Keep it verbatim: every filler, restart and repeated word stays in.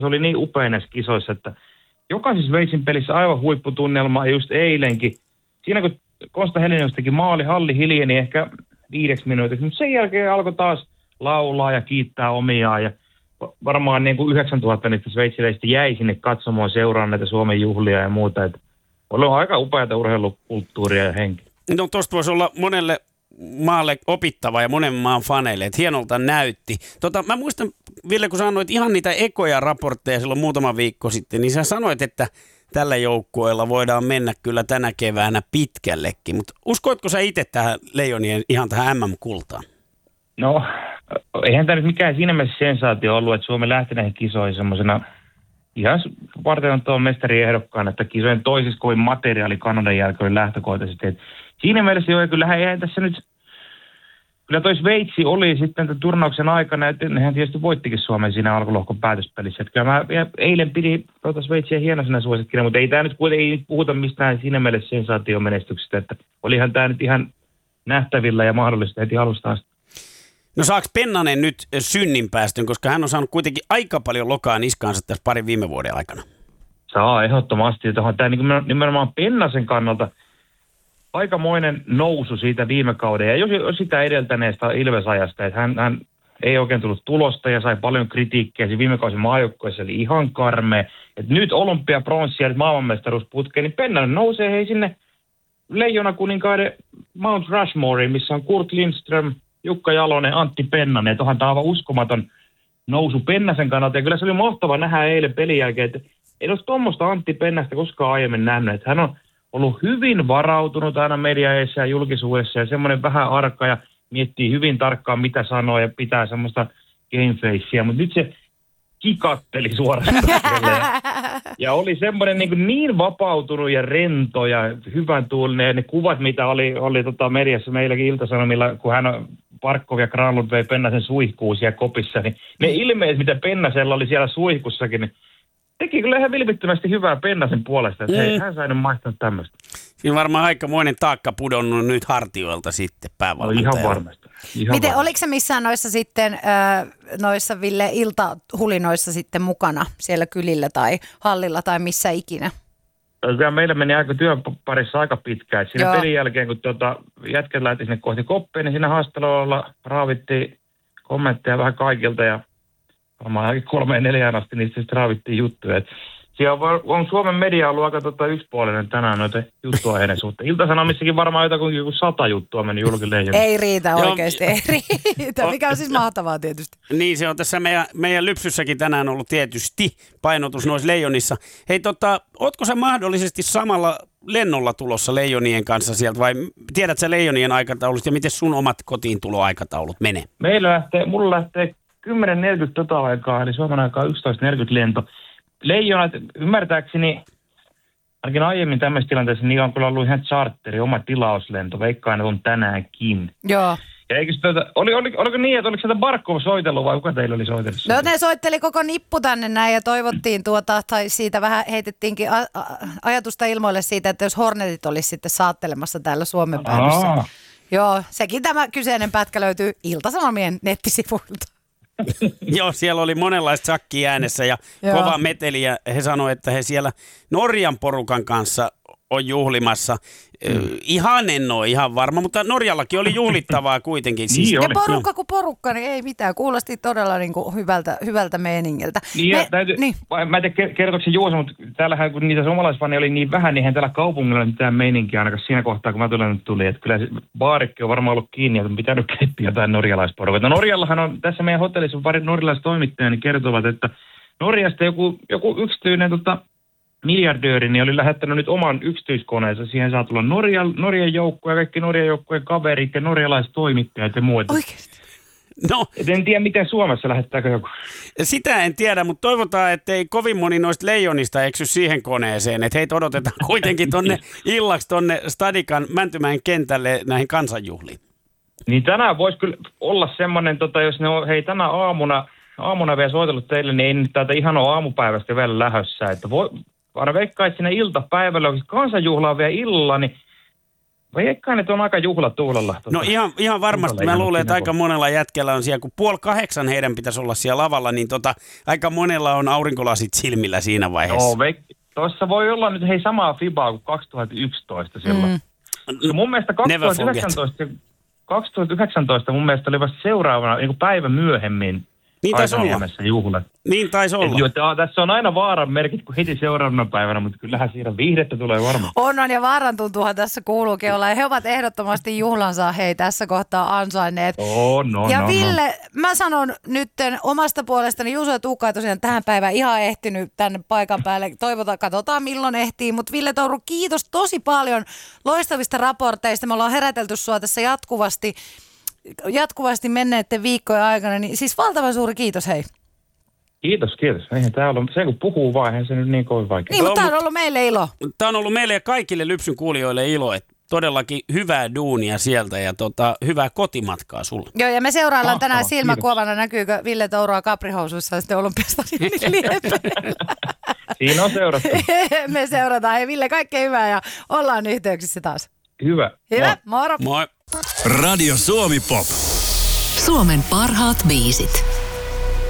Se oli niin upea näissä kisoissa, että jokaisessa Sveitsin pelissä aivan huipputunnelma, ja just eilenkin. Siinä kun Konsta Helenius teki maali, halli hiljeni ehkä viideksi minuutiksi, mutta sen jälkeen alkoi taas laulaa ja kiittää omiaan, ja varmaan niin kuin yhdeksäntuhatta niistä sveitsiläisistä jäi sinne katsomaan seuraan näitä Suomen juhlia ja muuta, että on aika upeata urheilukulttuuria ja henki. No tosta voisi olla monelle maalle opittava ja monen maan faneille, että hienolta näytti. Tota, mä muistan, Ville, kun sanoit ihan niitä ekoja raportteja silloin muutama viikko sitten, niin sä sanoit, että tällä joukkueella voidaan mennä kyllä tänä keväänä pitkällekin, mutta uskoitko sä itse tähän Leijonien ihan tähän M M-kultaan? No, eihän tämä nyt mikään siinä mielessä sensaatio ollut, että Suomi lähti näihin kisoihin semmoisena ihan varten tuon mestariehdokkaan, että kisojen toisessa kovin materiaali Kanadan jälkeen oli lähtökohtaisesti. Et siinä mielessä joo, kyllähän eihän tässä nyt, kyllä toi Sveitsi oli sitten tämän turnauksen aikana, että hän tietysti voittikin Suomen siinä alkulohkon päätöspelissä. Että kyllä mä eilen pidin tuota Sveitsiä hienosena suosikkina, mutta ei tämä nyt kuitenkaan ei puhuta mistään siinä mielessä sensaatiomenestyksestä, että olihan tämä nyt ihan nähtävillä ja mahdollista heti alusta asti. No saako Pennanen nyt synninpäästön, koska hän on saanut kuitenkin aika paljon lokaa niskaansa tässä parin viime vuoden aikana? Saa ehdottomasti. Tämä nimenomaan Pennasen kannalta aikamoinen nousu siitä viime kauden ja jos sitä edeltäneestä Ilves-ajasta, että hän, hän ei oikein tullut tulosta ja sai paljon kritiikkiä. Se viime kausi maajoukkueessa oli ihan karmea. Että nyt olympia, pronssia ja maailmanmestaruusputkeen, niin Pennanen nousee hei sinne Leijona kuninkaiden Mount Rushmoreen, missä on Kurt Lindström, Jukka Jalonen, Antti Pennanen, että onhan tämä aivan uskomaton nousu Pennasen kannalta. Ja kyllä se oli mahtava nähdä eilen pelin jälkeen, että ei olisi tuommoista Antti Pennasta koskaan aiemmin nähnyt. Että hän on ollut hyvin varautunut aina mediaeissa ja julkisuudessa ja semmoinen vähän arka ja miettii hyvin tarkkaan mitä sanoo ja pitää semmoista gamefacea. Mutta nyt se kikatteli suorastaan. Ja oli semmoinen niin, niin vapautunut ja rento ja hyvän tuulinen. Ja ne kuvat, mitä oli, oli tota mediassa meilläkin Ilta-Sanomilla, kun hän on Parkkov ja Granlund vei Pennasen suihkuun siellä kopissa, niin ne ilmeet, mitä Pennasella oli siellä suihkussakin, niin teki kyllä ihan vilpittömästi hyvää Pennasen puolesta, että mm. hei, hän sai nyt maistaa tämmöistä. Siinä varmaan aikamoinen taakka pudonnut nyt hartioilta sitten päävalmentajalta. No ihan varmasti. Ihan Miten, varmasti. oliko se missään noissa sitten, äh, noissa Ville iltahulinoissa sitten mukana siellä kylillä tai hallilla tai missä ikinä? Kyllä meillä meni aika työn parissa aika pitkään. Siinä Joo. pelin jälkeen, kun tuota, jätkät lähti sinne kohti koppia, niin siinä haastattelulla raavittiin kommentteja vähän kaikilta ja varmaan kolmeen neljään asti niistä sitten raavittiin juttuja. Et siellä on, on Suomen media ollut aika tota, yksipuolinen tänään noita juttuaiheiden suhteen. Ilta-Sanomissakin varmaan jotakin joku sata juttua meni julkille. Ei riitä Joo. oikeasti, ei riitä, mikä on siis mahtavaa tietysti. Niin, se on tässä meidän, meidän lypsyssäkin tänään ollut tietysti painotus noissa Leijonissa. Hei, tota, ootko sä mahdollisesti samalla lennolla tulossa Leijonien kanssa sieltä vai tiedät sä Leijonien aikataulut ja miten sun omat kotiin tuloaikataulut menee? Meillä lähtee, mulla lähtee kymmenen neljäkymmentä tota aikaa, eli Suomen aikaa yksitoista neljäkymmentä lento. Leijonat, ymmärtääkseni, ainakin aiemmin tämmöisessä tilanteessa, niin on kyllä ollut ihan charteri, oma tilauslento. Veikkaan, että on tänäänkin. Joo. Ja eikö tuota, oli, oli, oliko niin, että oliko sieltä Barkov soitellut vai kuka teillä oli soitellut? No ne soitteli koko nippu tänne näin ja toivottiin tuota, tai siitä vähän heitettiinkin a- a- ajatusta ilmoille siitä, että jos Hornetit olisi sitten saattelemassa täällä Suomen päädyssä. Aa. Joo, sekin tämä kyseinen pätkä löytyy Ilta-Sanomien nettisivuilta. Joo, siellä oli monenlaista sakkia äänessä ja Joo. kova meteli ja he sanoivat, että he siellä Norjan porukan kanssa on juhlimassa. Mm. Ihan en ole ihan varma, mutta Norjallakin oli juhlittavaa kuitenkin. Siis. Niin Ja oli, porukka joo. kuin porukka, niin ei mitään. Kuulosti todella niin kuin hyvältä, hyvältä meiningiltä. Niin, Me, täytyy, niin. Mä en tiedä kertoiko se Juoso, mutta täällähän kun niitä suomalaisfaneja oli niin vähän, niin eihän täällä kaupungilla mitään meininkiä ainakaan siinä kohtaa, kun mä tulen tuli. Että kyllä se baarikki on varmaan ollut kiinni, että on pitänyt keppiä jotain norjalaisporukat. No Norjallahan on, tässä meidän hotellissa on pari norjalaistoimittajia, niin kertovat, että Norjasta joku, joku yksityinen tota, miljardööri niin oli lähettänyt nyt oman yksityiskoneensa. Siihen saa tulla Norjan, Norjan joukkoja, kaikki Norjan joukkojen kaverit ja norjalaiset toimittajat ja muut. Oikeasti. No, Et en tiedä, miten Suomessa lähettääkö joku. sitä en tiedä, mutta toivotaan, ettei kovin moni noista Leijonista eksy siihen koneeseen. Että heitä odotetaan kuitenkin tonne illaksi tonne Stadikan Mäntymäen kentälle näihin kansanjuhliin. Niin tänään voisi kyllä olla semmoinen, tota, jos ne on, hei tänä aamuna, aamuna vielä soitellut teille, niin ei nyt täältä ihan ole aamupäivästä vielä lähössä. Että voi, aina veikkaa, että siinä iltapäivällä, kun kansanjuhla on vielä illalla, niin veikkaan, että on aika juhlatuulella. Tuota, No ihan, ihan varmasti. Mä luulen, että aika kun... monella jätkellä on siellä, kun puoli kahdeksan heidän pitäisi olla siellä lavalla, niin tota, aika monella on aurinkolasit silmillä siinä vaiheessa. Joo, veik- tuossa voi olla nyt hei samaa fibaa kuin kaksituhattayksitoista silloin. Mm. Mun mielestä kaksituhattayhdeksäntoista, kaksituhattayhdeksäntoista mun mielestä oli vasta seuraavana niin kuin päivä myöhemmin. Niin taisi olla. Juhlat. Niin taisi olla. Jo, että, tässä on aina vaaran merkit, kun heti seuraavana päivänä, mutta kyllähän siinä viihdettä tulee varmaan. On, on ja vaaran tuntuuhan tässä kuuluukin olla. Ja he ovat ehdottomasti juhlansa hei tässä kohtaa ansainneet. Oh, no, ja no, Ville, no. mä sanon nytten omasta puolestani, Juuso ja Tuukka ei tosiaan tähän päivään ihan ehtinyt tänne paikan päälle. Toivotaan, katsotaan milloin ehtii. Mutta Ville Touru, kiitos tosi paljon loistavista raporteista. Me ollaan herätelty sua tässä jatkuvasti. jatkuvasti menneiden viikkojen aikana, niin siis valtavan suuri kiitos, hei. Kiitos, kiitos. Eihän tää ollut, se kun puhuu vaan, eihän se nyt niin kovin vaikea. Niin, mutta tämä on ollut meille ilo. Tämä on ollut meille ja kaikille Lypsyn kuulijoille ilo, että todellakin hyvää duunia sieltä ja tota, hyvää kotimatkaa sulle. Joo, ja me seuraillaan Mahtavaa, tänään silmäkuovana, näkyykö Ville Tourua kaprihousuissa ja sitten olympiastadionin liepeillä. Siinä on seurattu. Me seurataan. Hei Ville, kaikkea hyvää ja ollaan yhteyksissä taas. Hyvä. Hyvä, moro. Moi. Radio Suomi Pop. Suomen parhaat biisit.